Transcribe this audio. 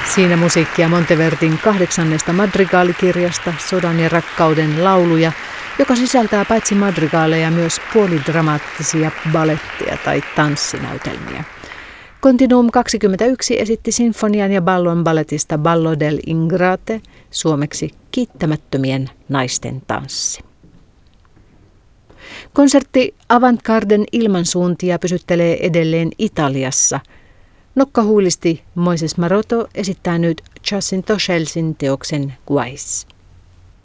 Siinä musiikkia Monteverdin 8. madrigaalikirjasta Sodan ja rakkauden lauluja, joka sisältää paitsi madrigaaleja myös puolidramaattisia baletteja tai tanssinäytelmiä. Continuum 21 esitti sinfonian ja ballon balletista Ballo del Ingrate, suomeksi Kiittämättömien naisten tanssi. Konsertti Avantgarden ilmansuuntia pysyttelee edelleen Italiassa. Nokkahuulisti Moises Maroto esittää nyt Giacinto Scelsin teoksen Guais.